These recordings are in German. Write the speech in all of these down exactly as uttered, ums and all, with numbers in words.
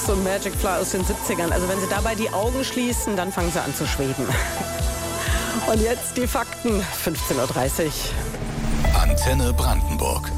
So ein Magic Fly aus den siebzigern. Also wenn Sie dabei die Augen schließen, dann fangen Sie an zu schweben. Und jetzt die Fakten, fünfzehn Uhr dreißig. Antenne Brandenburg.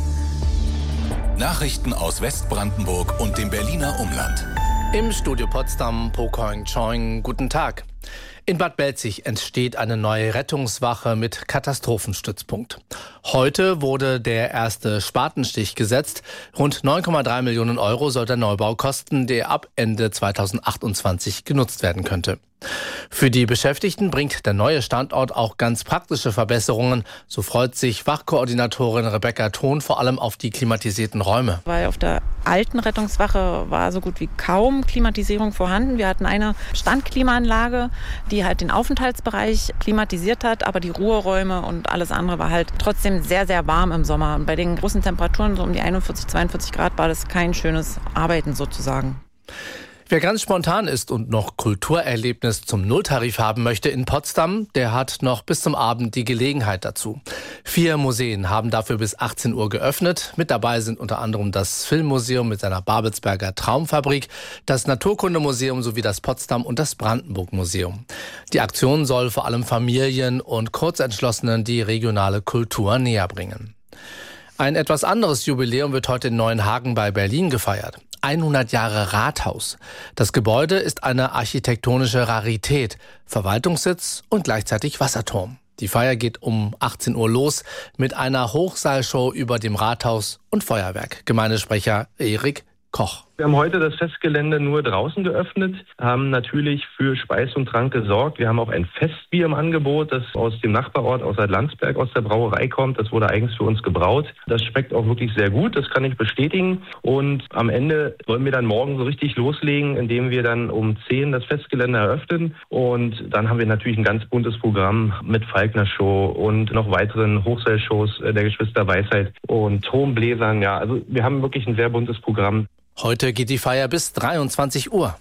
Nachrichten aus Westbrandenburg und dem Berliner Umland. Im Studio Potsdam, Pokoing Choing, guten Tag. In Bad Belzig entsteht eine neue Rettungswache mit Katastrophenstützpunkt. Heute wurde der erste Spatenstich gesetzt. Rund neun Komma drei Millionen Euro soll der Neubau kosten, der ab Ende zweitausendachtundzwanzig genutzt werden könnte. Für die Beschäftigten bringt der neue Standort auch ganz praktische Verbesserungen. So freut sich Wachkoordinatorin Rebecca Thon vor allem auf die klimatisierten Räume. Weil auf der alten Rettungswache war so gut wie kaum Klimatisierung vorhanden. Wir hatten eine Standklimaanlage, die halt den Aufenthaltsbereich klimatisiert hat, aber die Ruheräume und alles andere war halt trotzdem sehr, sehr warm im Sommer. Und bei den großen Temperaturen, so um die einundvierzig, zweiundvierzig Grad, war das kein schönes Arbeiten sozusagen. Wer ganz spontan ist und noch Kulturerlebnis zum Nulltarif haben möchte in Potsdam, der hat noch bis zum Abend die Gelegenheit dazu. Vier Museen haben dafür bis achtzehn Uhr geöffnet. Mit dabei sind unter anderem das Filmmuseum mit seiner Babelsberger Traumfabrik, das Naturkundemuseum sowie das Potsdam- und das Brandenburg-Museum. Die Aktion soll vor allem Familien und Kurzentschlossenen die regionale Kultur näher bringen. Ein etwas anderes Jubiläum wird heute in Neuenhagen bei Berlin gefeiert. hundert Jahre Rathaus. Das Gebäude ist eine architektonische Rarität, Verwaltungssitz und gleichzeitig Wasserturm. Die Feier geht um achtzehn Uhr los mit einer Hochseilshow über dem Rathaus und Feuerwerk. Gemeindesprecher Erik Koch. Wir haben heute das Festgelände nur draußen geöffnet, haben natürlich für Speis und Trank gesorgt. Wir haben auch ein Festbier im Angebot, das aus dem Nachbarort, aus Landsberg, aus der Brauerei kommt. Das wurde eigens für uns gebraut. Das schmeckt auch wirklich sehr gut, das kann ich bestätigen. Und am Ende wollen wir dann morgen so richtig loslegen, indem wir dann um zehn das Festgelände eröffnen. Und dann haben wir natürlich ein ganz buntes Programm mit Falkner-Show und noch weiteren Hochseilshows der Geschwister Weisheit und Turmbläsern. Ja, also wir haben wirklich ein sehr buntes Programm. Heute geht die Feier bis dreiundzwanzig Uhr.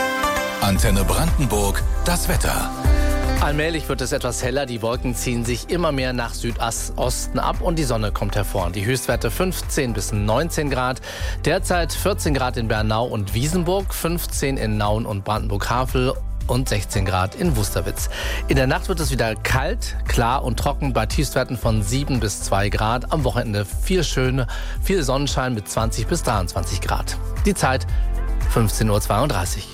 Antenne Brandenburg, das Wetter. Allmählich wird es etwas heller, die Wolken ziehen sich immer mehr nach Südosten ab und die Sonne kommt hervor. Die Höchstwerte fünfzehn bis neunzehn Grad, derzeit vierzehn Grad in Bernau und Wiesenburg, fünfzehn in Nauen und Brandenburg-Havel und sechzehn Grad in Wusterwitz. In der Nacht wird es wieder kalt, klar und trocken bei Tiefstwerten von sieben bis zwei Grad. Am Wochenende viel schöne, viel Sonnenschein mit zwanzig bis dreiundzwanzig Grad. Die Zeit fünfzehn Uhr zweiunddreißig.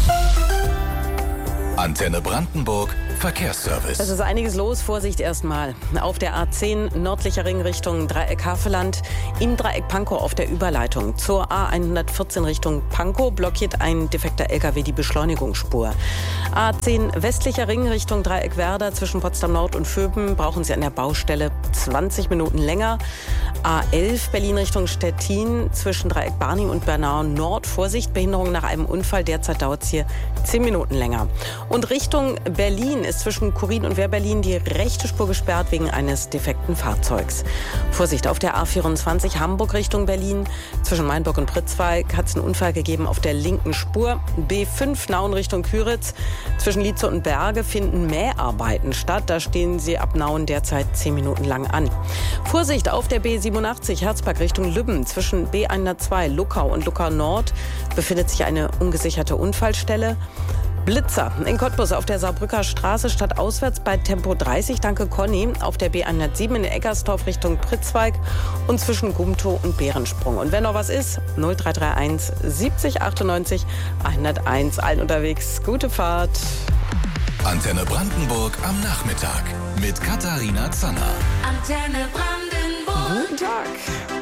Antenne Brandenburg, Verkehrsservice. Es ist einiges los. Vorsicht erstmal. Auf der A zehn nördlicher Ring Richtung Dreieck Havelland, im Dreieck Pankow auf der Überleitung zur A hundertvierzehn Richtung Pankow blockiert ein defekter L K W die Beschleunigungsspur. A zehn westlicher Ring Richtung Dreieck Werder zwischen Potsdam Nord und Vöben brauchen Sie an der Baustelle zwanzig Minuten länger. A elf Berlin Richtung Stettin zwischen Dreieck Barnim und Bernau Nord. Vorsicht, Behinderung nach einem Unfall. Derzeit dauert es hier zehn Minuten länger. Und Richtung Berlin ist zwischen Kurin und Wehr-Berlin die rechte Spur gesperrt wegen eines defekten Fahrzeugs. Vorsicht, auf der A vierundzwanzig Hamburg Richtung Berlin. Zwischen Mainburg und Pritzwalk hat es einen Unfall gegeben auf der linken Spur. B fünf Nauen Richtung Küritz. Zwischen Lietze und Berge finden Mäharbeiten statt. Da stehen sie ab Nauen derzeit zehn Minuten lang an. Vorsicht, auf der B siebenundachtzig Herzberg Richtung Lübben. Zwischen B hundertzwei Luckau und Luckau Nord befindet sich eine ungesicherte Unfallstelle. Blitzer in Cottbus auf der Saarbrücker Straße statt auswärts bei Tempo dreißig, danke Conny, auf der B hundertsieben in Eggersdorf Richtung Pritzwalk und zwischen Gumtow und Behrensprung. Und wenn noch was ist, null drei drei eins siebzig achtundneunzig hunderteins. Allen unterwegs, gute Fahrt. Antenne Brandenburg am Nachmittag mit Katharina Zanner. Antenne Brandenburg. Guten Tag.